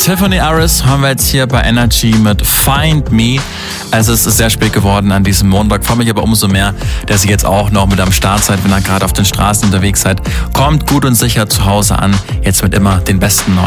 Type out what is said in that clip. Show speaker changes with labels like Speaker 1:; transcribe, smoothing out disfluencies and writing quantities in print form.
Speaker 1: Tiffany Harris haben wir jetzt hier bei Energy mit Find Me. Es ist sehr spät geworden an diesem Montag. Freue mich aber umso mehr, dass ihr jetzt auch noch mit am Start seid, wenn ihr gerade auf den Straßen unterwegs seid. Kommt gut und sicher zu Hause an. Jetzt mit immer den besten neuen